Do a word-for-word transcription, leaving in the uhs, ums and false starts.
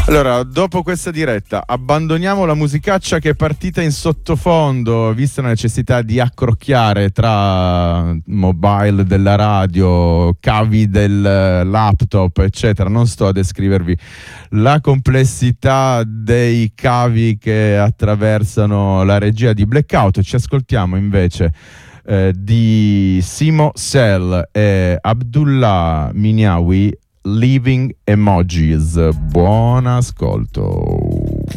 Allora, dopo questa diretta abbandoniamo la musicaccia che è partita in sottofondo, vista la necessità di accrocchiare tra mobile della radio, cavi del laptop, eccetera. Non sto a descrivervi la complessità dei cavi che attraversano la regia di Blackout. Ci ascoltiamo invece eh, di Simo Sel e Abdullah Minyawi, Living Emojis. Buon ascolto.